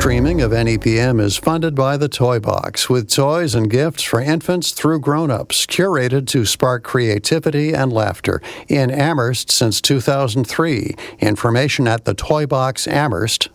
Streaming of NEPM is funded by the Toy Box, with toys and gifts for infants through grown-ups, curated to spark creativity and laughter. In Amherst since 2003. Information at thetoyboxamherst.com.